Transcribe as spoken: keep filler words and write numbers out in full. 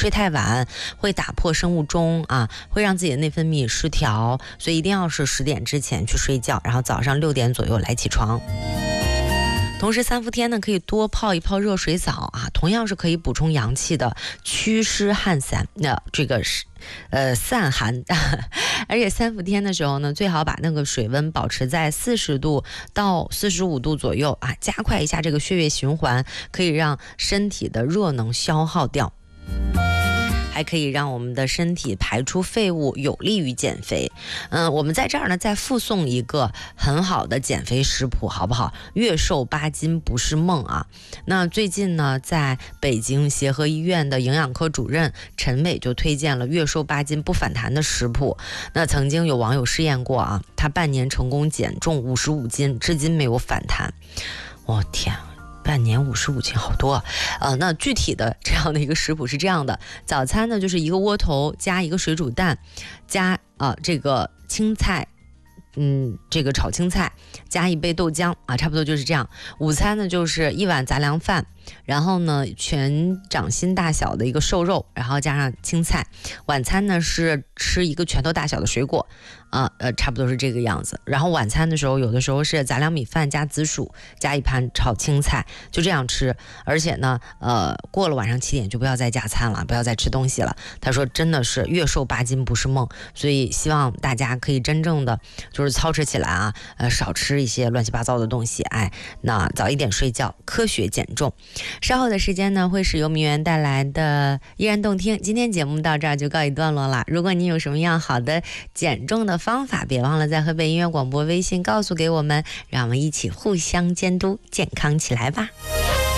睡太晚会打破生物钟啊，会让自己的内分泌失调，所以一定要是十点之前去睡觉，然后早上六点左右来起床。同时三伏天呢，可以多泡一泡热水澡啊，同样是可以补充阳气的，祛湿汗散。那这个是呃散寒，而且三伏天的时候呢，最好把那个水温保持在四十度到四十五度左右啊，加快一下这个血液循环，可以让身体的热能消耗掉。还可以让我们的身体排出废物，有利于减肥。嗯，我们在这儿呢再附送一个很好的减肥食谱，好不好？月瘦八斤不是梦啊。那最近呢，在北京协和医院的营养科主任陈伟就推荐了月瘦八斤不反弹的食谱。那曾经有网友试验过啊，他半年成功减重五十五斤，至今没有反弹。我、哦、天啊！半年五十五斤，好多啊！呃，那具体的这样的一个食谱是这样的：早餐呢就是一个窝头加一个水煮蛋，加啊、呃、这个青菜，嗯，这个炒青菜，加一杯豆浆啊，差不多就是这样。午餐呢就是一碗杂粮饭，然后呢全掌心大小的一个瘦肉，然后加上青菜。晚餐呢是吃一个拳头大小的水果。啊呃，差不多是这个样子。然后晚餐的时候，有的时候是杂粮米饭加紫薯，加一盘炒青菜，就这样吃。而且呢，呃，过了晚上七点就不要再加餐了，不要再吃东西了。他说真的是月瘦八斤不是梦，所以希望大家可以真正的就是操持起来啊，呃，少吃一些乱七八糟的东西，哎，那早一点睡觉，科学减重。稍后的时间呢，会是由明媛带来的依然动听。今天节目到这儿就告一段落了。如果你有什么样好的减重的方法，别忘了在河北音乐广播微信告诉给我们，让我们一起互相监督，健康起来吧。